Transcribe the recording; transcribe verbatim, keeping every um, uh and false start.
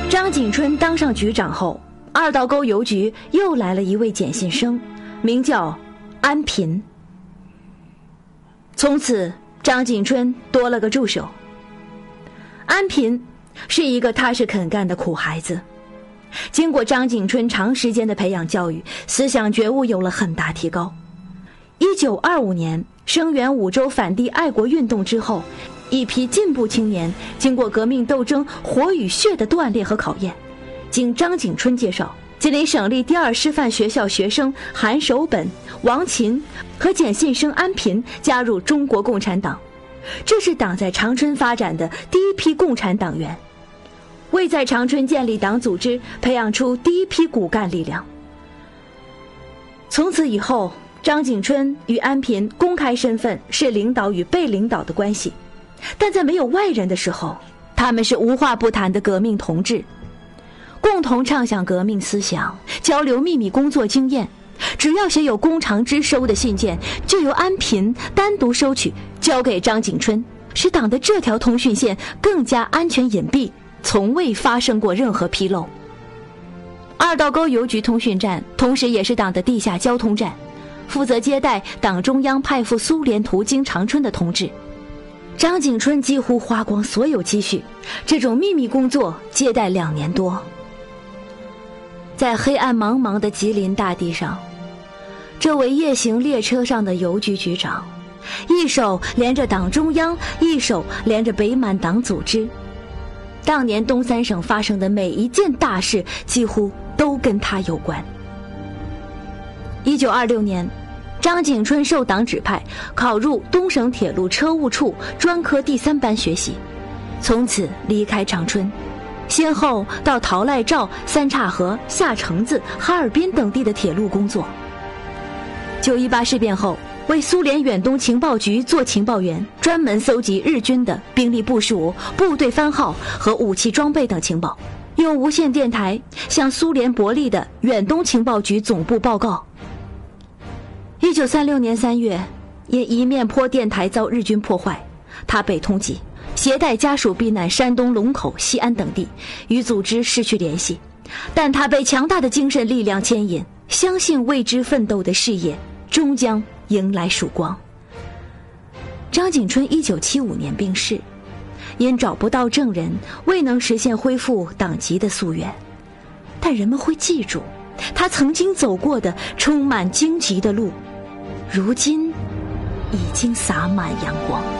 张景春当上局长后，二道沟邮局又来了一位简信生，名叫安平。从此张景春多了个助手。安平是一个踏实肯干的苦孩子，经过张景春长时间的培养教育，思想觉悟有了很大提高。一九二五年声援五洲反帝爱国运动之后，一批进步青年经过革命斗争火与血的锻炼和考验，经张景春介绍，吉林省立第二师范学校学生韩守本、王琴和简信生安平加入中国共产党，这是党在长春发展的第一批共产党员，为在长春建立党组织，培养出第一批骨干力量。从此以后，张景春与安平公开身份是领导与被领导的关系，但在没有外人的时候，他们是无话不谈的革命同志，共同畅想革命思想，交流秘密工作经验。只要写有弓长之收的信件，就由安平单独收取，交给张景春，使党的这条通讯线更加安全隐蔽，从未发生过任何纰漏。二道沟邮局通讯站同时也是党的地下交通站，负责接待党中央派赴苏联途经长春的同志。张景春几乎花光所有积蓄，这种秘密工作接待两年多。在黑暗茫茫的吉林大地上，这位夜行列车上的邮局局长，一手连着党中央，一手连着北满党组织。当年东三省发生的每一件大事，几乎都跟他有关。一九二六年，张景春受党指派，考入东省铁路车务处专科第三班学习，从此离开长春，先后到陶赖赵、三岔河、下城子、哈尔滨等地的铁路工作。九一八事变后，为苏联远东情报局做情报员，专门搜集日军的兵力部署、部队番号和武器装备等情报，用无线电台向苏联伯利的远东情报局总部报告。一九三六年三月，因一面坡电台遭日军破坏，他被通缉，携带家属避难山东龙口、西安等地，与组织失去联系。但他被强大的精神力量牵引，相信为之奋斗的事业终将迎来曙光。张景春一九七五年病逝，因找不到证人，未能实现恢复党籍的夙愿，但人们会记住他曾经走过的充满荆棘的路，如今已经洒满阳光。